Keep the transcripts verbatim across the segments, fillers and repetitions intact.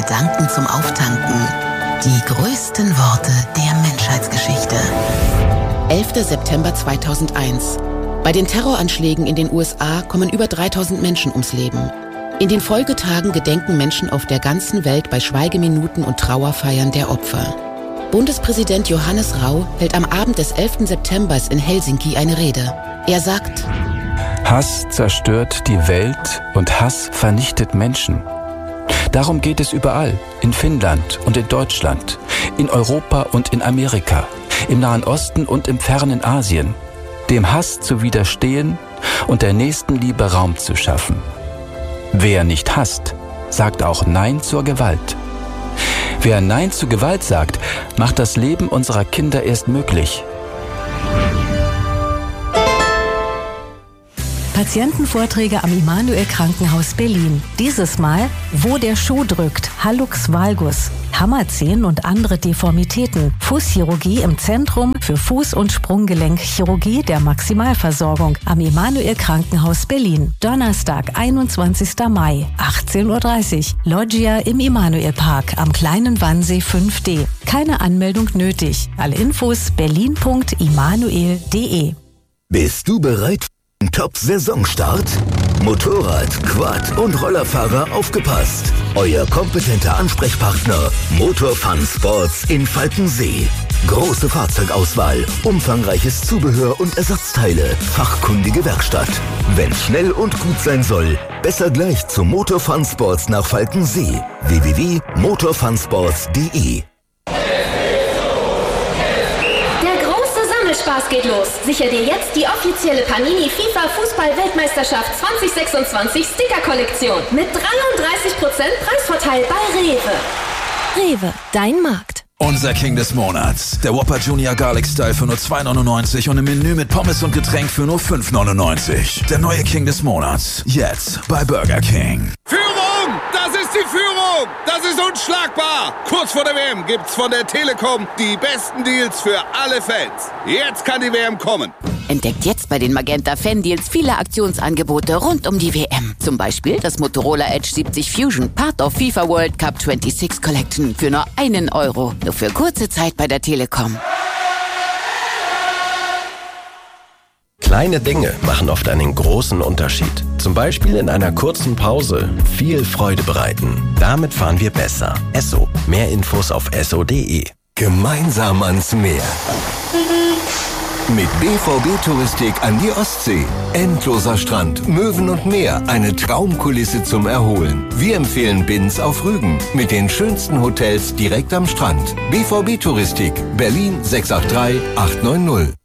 Gedanken zum Auftanken. Die größten Worte der Menschheitsgeschichte. elfter September zweitausendeins. Bei den Terroranschlägen in den U S A kommen über dreitausend Menschen ums Leben. In den Folgetagen gedenken Menschen auf der ganzen Welt bei Schweigeminuten und Trauerfeiern der Opfer. Bundespräsident Johannes Rau hält am Abend des elften September in Helsinki eine Rede. Er sagt: Hass zerstört die Welt und Hass vernichtet Menschen. Darum geht es überall, in Finnland und in Deutschland, in Europa und in Amerika, im Nahen Osten und im fernen Asien, dem Hass zu widerstehen und der Nächstenliebe Raum zu schaffen. Wer nicht hasst, sagt auch Nein zur Gewalt. Wer Nein zu Gewalt sagt, macht das Leben unserer Kinder erst möglich. Patientenvorträge am Immanuel Krankenhaus Berlin. Dieses Mal, wo der Schuh drückt, Hallux valgus, Hammerzehen und andere Deformitäten, Fußchirurgie im Zentrum für Fuß- und Sprunggelenkchirurgie der Maximalversorgung am Immanuel Krankenhaus Berlin. Donnerstag, einundzwanzigster Mai, achtzehn Uhr dreißig, Loggia im Immanuel Park am Kleinen Wannsee fünf D. Keine Anmeldung nötig. Alle Infos berlin punkt immanuel punkt de. Bist du bereit? Top-Saisonstart? Motorrad, Quad und Rollerfahrer aufgepasst. Euer kompetenter Ansprechpartner Motor Fun Sports in Falkensee. Große Fahrzeugauswahl, umfangreiches Zubehör und Ersatzteile, fachkundige Werkstatt. Wenn's schnell und gut sein soll, besser gleich zu Motor Fun Sports nach Falkensee. w w w punkt motor fun sports punkt de. Spaß geht los. Sicher dir jetzt die offizielle Panini FIFA Fußball-Weltmeisterschaft zwanzig sechsundzwanzig Sticker-Kollektion mit dreiunddreißig Prozent Preisvorteil bei Rewe. Rewe, dein Markt. Unser King des Monats. Der Whopper Junior Garlic Style für nur zwei neunundneunzig und im Menü mit Pommes und Getränk für nur fünf neunundneunzig. Der neue King des Monats. Jetzt bei Burger King. Führung! Das ist die Führung! Das ist unschlagbar! Kurz vor der W M gibt's von der Telekom die besten Deals für alle Fans. Jetzt kann die W M kommen. Entdeckt jetzt bei den Magenta Fan-Deals viele Aktionsangebote rund um die W M. Zum Beispiel das Motorola Edge siebzig Fusion, Part of FIFA World Cup sechsundzwanzig Collection für nur einen Euro. Nur für kurze Zeit bei der Telekom. Kleine Dinge machen oft einen großen Unterschied. Zum Beispiel in einer kurzen Pause viel Freude bereiten. Damit fahren wir besser. Esso. Mehr Infos auf esso punkt de. Gemeinsam ans Meer. Mit B V B Touristik an die Ostsee. Endloser Strand, Möwen und Meer. Eine Traumkulisse zum Erholen. Wir empfehlen Binz auf Rügen. Mit den schönsten Hotels direkt am Strand. B V B Touristik. Berlin sechs acht drei acht neun null.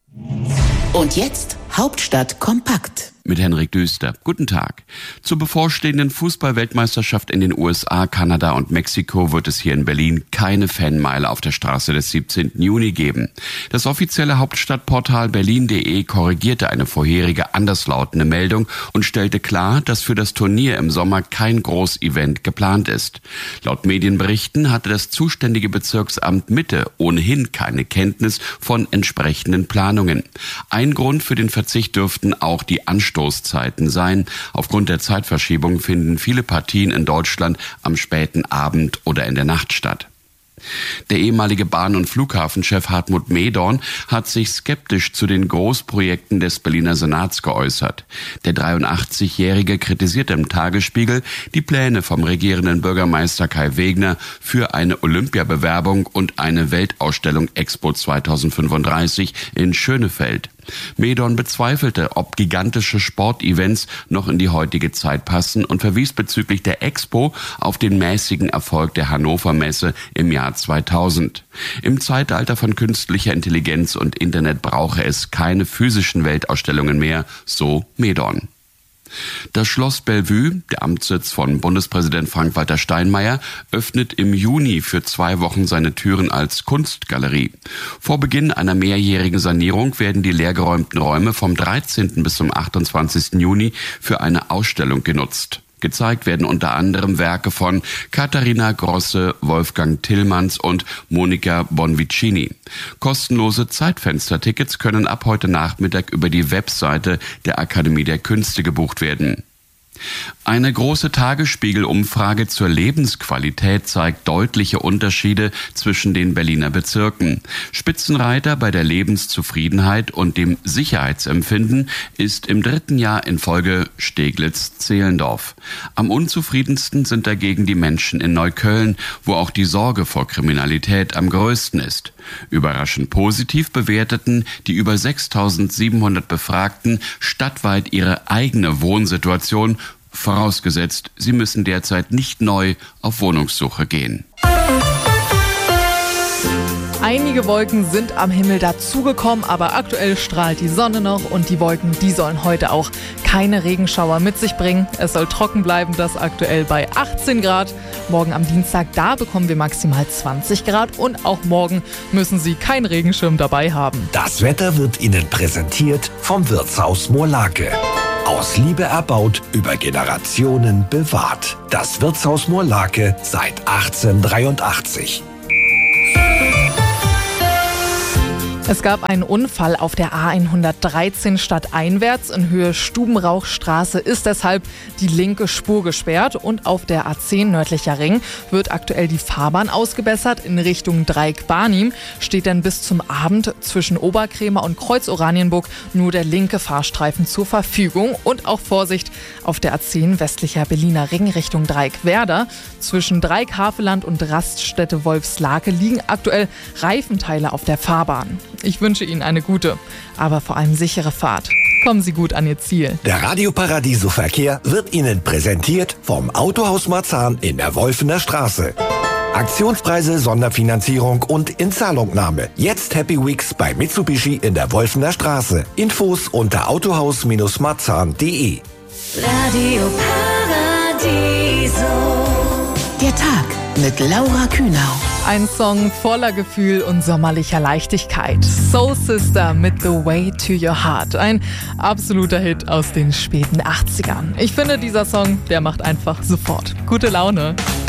Und jetzt Hauptstadt kompakt. Mit Henrik Düster. Guten Tag. Zur bevorstehenden Fußball-Weltmeisterschaft in den U S A, Kanada und Mexiko wird es hier in Berlin keine Fanmeile auf der Straße des siebzehnten Juni geben. Das offizielle Hauptstadtportal berlin punkt de korrigierte eine vorherige anderslautende Meldung und stellte klar, dass für das Turnier im Sommer kein Großevent geplant ist. Laut Medienberichten hatte das zuständige Bezirksamt Mitte ohnehin keine Kenntnis von entsprechenden Planungen. Ein Grund für den Verzicht dürften auch die Anstoßzeiten sein. Aufgrund der Zeitverschiebung finden viele Partien in Deutschland am späten Abend oder in der Nacht statt. Der ehemalige Bahn- und Flughafenchef Hartmut Mehdorn hat sich skeptisch zu den Großprojekten des Berliner Senats geäußert. Der dreiundachtzigjährige kritisierte im Tagesspiegel die Pläne vom regierenden Bürgermeister Kai Wegner für eine Olympiabewerbung und eine Weltausstellung Expo zweitausendfünfunddreißig in Schönefeld. Mehdorn bezweifelte, ob gigantische Sportevents noch in die heutige Zeit passen und verwies bezüglich der Expo auf den mäßigen Erfolg der Hannover Messe im Jahr zweitausend. Im Zeitalter von künstlicher Intelligenz und Internet brauche es keine physischen Weltausstellungen mehr, so Mehdorn. Das Schloss Bellevue, der Amtssitz von Bundespräsident Frank-Walter Steinmeier, öffnet im Juni für zwei Wochen seine Türen als Kunstgalerie. Vor Beginn einer mehrjährigen Sanierung werden die leergeräumten Räume vom dreizehnten bis zum achtundzwanzigsten Juni für eine Ausstellung genutzt. Gezeigt werden unter anderem Werke von Katharina Grosse, Wolfgang Tillmanns und Monica Bonvicini. Kostenlose Zeitfenstertickets können ab heute Nachmittag über die Webseite der Akademie der Künste gebucht werden. Eine große Tagesspiegel-Umfrage zur Lebensqualität zeigt deutliche Unterschiede zwischen den Berliner Bezirken. Spitzenreiter bei der Lebenszufriedenheit und dem Sicherheitsempfinden ist im dritten Jahr in Folge Steglitz-Zehlendorf. Am unzufriedensten sind dagegen die Menschen in Neukölln, wo auch die Sorge vor Kriminalität am größten ist. Überraschend positiv bewerteten die über sechstausendsiebenhundert Befragten stadtweit ihre eigene Wohnsituation, vorausgesetzt, sie müssen derzeit nicht neu auf Wohnungssuche gehen. Einige Wolken sind am Himmel dazugekommen, aber aktuell strahlt die Sonne noch und die Wolken, die sollen heute auch keine Regenschauer mit sich bringen. Es soll trocken bleiben, das aktuell bei achtzehn Grad. Morgen am Dienstag, da bekommen wir maximal zwanzig Grad und auch morgen müssen Sie keinen Regenschirm dabei haben. Das Wetter wird Ihnen präsentiert vom Wirtshaus Moorlake. Aus Liebe erbaut, über Generationen bewahrt. Das Wirtshaus Moorlake seit achtzehnhundertdreiundachtzig. Es gab einen Unfall auf der A hundertdreizehn stadteinwärts in Höhe Stubenrauchstraße, ist deshalb die linke Spur gesperrt und auf der A zehn nördlicher Ring wird aktuell die Fahrbahn ausgebessert. In Richtung Dreieck-Barnim steht dann bis zum Abend zwischen Oberkrämer und Kreuz-Oranienburg nur der linke Fahrstreifen zur Verfügung und auch Vorsicht auf der A zehn westlicher Berliner Ring Richtung Dreieck-Werder. Zwischen Dreieck-Haveland und Raststätte Wolfslake liegen aktuell Reifenteile auf der Fahrbahn. Ich wünsche Ihnen eine gute, aber vor allem sichere Fahrt. Kommen Sie gut an Ihr Ziel. Der Radio Paradiso Verkehr wird Ihnen präsentiert vom Autohaus Marzahn in der Wolfener Straße. Aktionspreise, Sonderfinanzierung und Inzahlungnahme. Jetzt Happy Weeks bei Mitsubishi in der Wolfener Straße. Infos unter autohaus marzahn punkt de. Radio Paradiso. Der Tag mit Laura Kühnau. Ein Song voller Gefühl und sommerlicher Leichtigkeit. Soul Sister mit The Way to Your Heart. Ein absoluter Hit aus den späten achtzigern. Ich finde, dieser Song, der macht einfach sofort gute Laune.